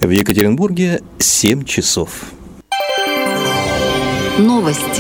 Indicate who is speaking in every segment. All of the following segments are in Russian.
Speaker 1: В Екатеринбурге 7 часов.
Speaker 2: Новости.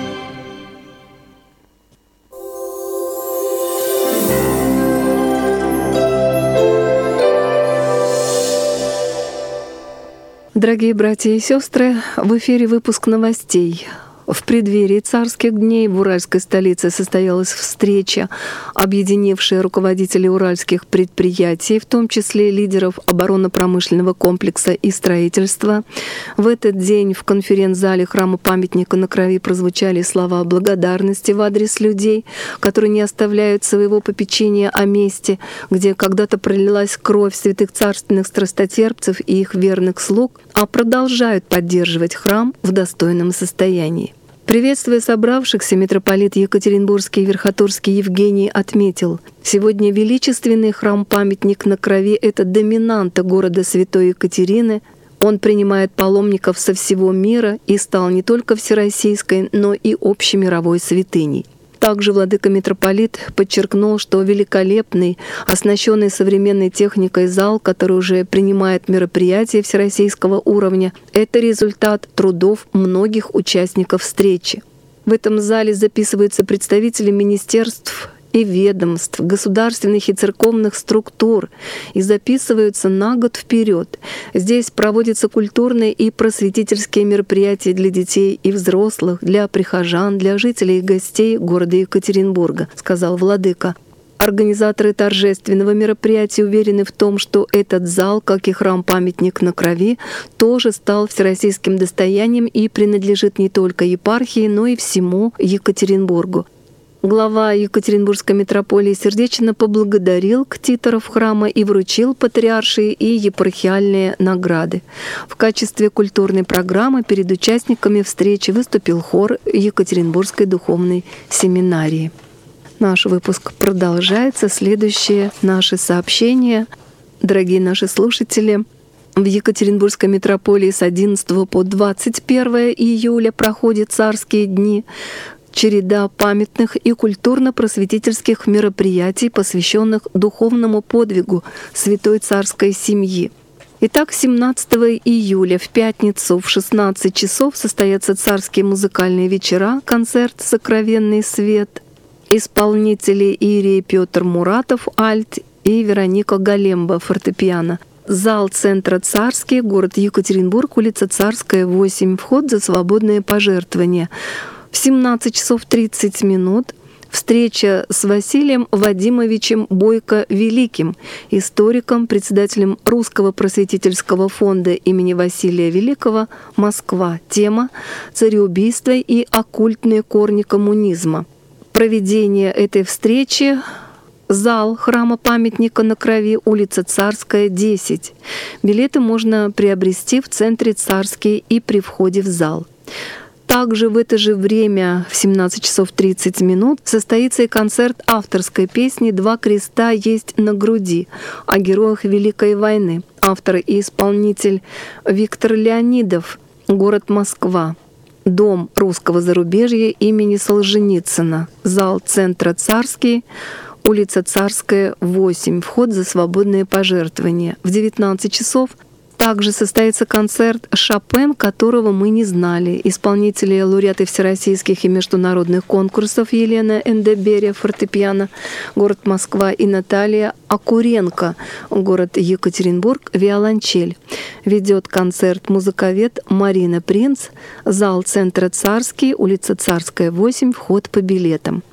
Speaker 3: Дорогие братья и сестры, в эфире выпуск новостей. В преддверии царских дней в уральской столице состоялась встреча, объединившая руководителей уральских предприятий, в том числе лидеров оборонно-промышленного комплекса и строительства. В этот день в конференц-зале храма-памятника на Крови прозвучали слова благодарности в адрес людей, которые не оставляют своего попечения о месте, где когда-то пролилась кровь святых царственных страстотерпцев и их верных слуг, а продолжают поддерживать храм в достойном состоянии. Приветствуя собравшихся, митрополит Екатеринбургский и Верхотурский Евгений отметил: сегодня величественный храм-памятник на Крови — это доминанта города Святой Екатерины. Он принимает паломников со всего мира и стал не только всероссийской, но и общемировой святыней. Также владыка-митрополит подчеркнул, что великолепный, оснащенный современной техникой зал, который уже принимает мероприятия всероссийского уровня, это результат трудов многих участников встречи. В этом зале записываются представители министерств и ведомств, государственных и церковных структур и записываются на год вперед. Здесь проводятся культурные и просветительские мероприятия для детей и взрослых, для прихожан, для жителей и гостей города Екатеринбурга, сказал владыка. Организаторы торжественного мероприятия уверены в том, что этот зал, как и храм-памятник на Крови, тоже стал всероссийским достоянием и принадлежит не только епархии, но и всему Екатеринбургу. Глава Екатеринбургской митрополии сердечно поблагодарил ктиторов храма и вручил патриаршие и епархиальные награды. В качестве культурной программы перед участниками встречи выступил хор Екатеринбургской духовной семинарии. Наш выпуск продолжается. Следующее наше сообщение. Дорогие наши слушатели, в Екатеринбургской митрополии с 11 по 21 июля проходят царские дни. Череда памятных и культурно-просветительских мероприятий, посвященных духовному подвигу святой царской семьи. Итак, 17 июля в пятницу в 16 часов состоятся царские музыкальные вечера, концерт «Сокровенный свет». Исполнители Ирий Петр Муратов, альт, и Вероника Галемба, фортепиано. Зал центра «Царский», город Екатеринбург, улица Царская, 8, вход за свободные пожертвования. В 17 часов 30 минут встреча с Василием Вадимовичем Бойко-Великим, историком, председателем Русского просветительского фонда имени Василия Великого, Москва. Тема «Цареубийство и оккультные корни коммунизма». Проведение этой встречи — зал храма-памятника на Крови, улица Царская, 10. Билеты можно приобрести в центре «Царский» и при входе в зал. Также в это же время, в 17 часов 30 минут, состоится и концерт авторской песни «Два креста есть на груди» о героях Великой войны. Автор и исполнитель Виктор Леонидов, город Москва. Дом русского зарубежья имени Солженицына. Зал центра «Царский», улица Царская, 8. Вход за свободные пожертвования. В 19 часов также состоится концерт «Шопен», которого мы не знали. Исполнители, лауреаты всероссийских и международных конкурсов Елена Эндеберия, фортепиано, город Москва, и Наталья Акуренко, город Екатеринбург, виолончель. Ведет концерт музыковед Марина Принц, зал центра «Царский», улица Царская, 8, вход по билетам.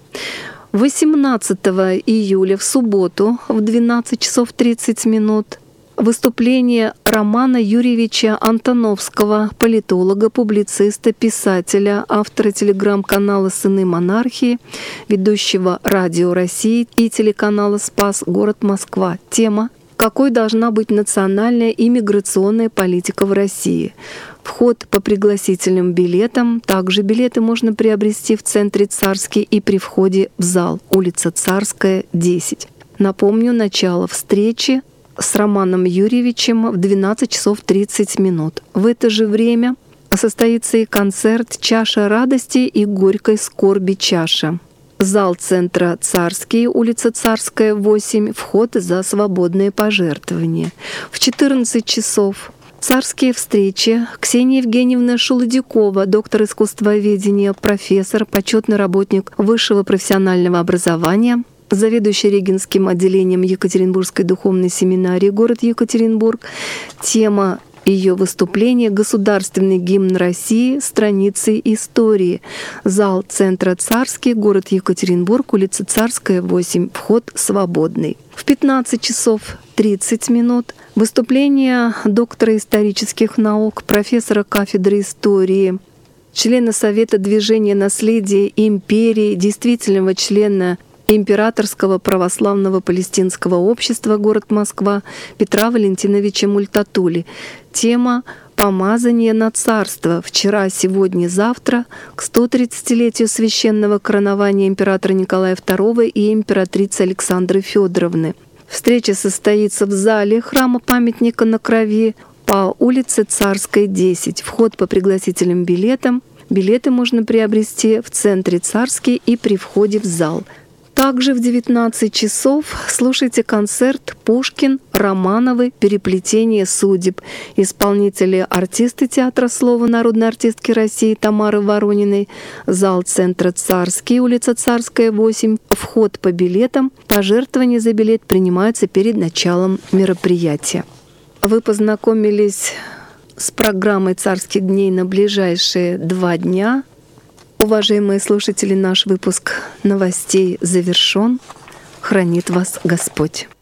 Speaker 3: 18 июля в субботу в 12 часов 30 минут выступление Романа Юрьевича Антоновского, политолога, публициста, писателя, автора телеграм-канала «Сыны монархии», ведущего «Радио России» и телеканала «Спас», город Москва. Тема «Какой должна быть национальная и миграционная политика в России?». Вход по пригласительным билетам. Также билеты можно приобрести в центре «Царский» и при входе в зал, улица Царская, 10. Напомню, начало встречи с Романом Юрьевичем в 12 часов 30 минут. В это же время состоится и концерт «Чаша радости и горькой скорби чаша». Зал центра «Царский», улица Царская, 8, вход за свободные пожертвования. В 14 часов Царские встречи. Ксения Евгеньевна Шулодякова, доктор искусствоведения, профессор, почетный работник высшего профессионального образования, заведующий Регинским отделением Екатеринбургской духовной семинарии, город Екатеринбург. Тема ее выступления — «Государственный гимн России. Страницы истории». Зал Центра Царский, город Екатеринбург, улица Царская, 8. Вход свободный. В 15 часов 30 минут выступление доктора исторических наук, профессора кафедры истории, члена Совета движения наследия империи, действительного члена Императорского православного палестинского общества, город Москва, Петра Валентиновича Мультатули. Тема «Помазание на царство. Вчера, сегодня, завтра» к 130-летию священного коронования императора Николая II и императрицы Александры Федоровны. Встреча состоится в зале храма памятника на Крови по улице Царской, 10. Вход по пригласительным билетам. Билеты можно приобрести в Центре Царский и при входе в зал. Также в 19 часов слушайте концерт «Пушкин, Романовы. Переплетение судеб». Исполнители — артисты театра слова народной артистки России Тамары Ворониной. Зал Центра Царский, улица Царская, 8. Вход по билетам. Пожертвования за билет принимаются перед началом мероприятия. Вы познакомились с программой «Царских дней» на ближайшие 2 дня. Уважаемые слушатели, наш выпуск новостей завершен. Хранит вас Господь.